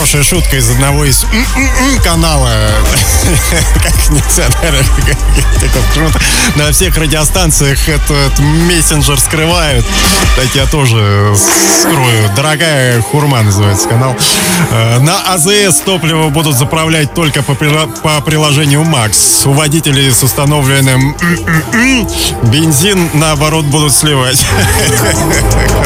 хорошая шутка из одного из канала. Как кондиционеры. На всех радиостанциях этот мессенджер скрывают. Так я тоже скрою. Дорогая хурма называется канал. На АЗС топливо будут заправлять только по приложению МАКС. У водителей с установленным бензин, наоборот, будут сливать.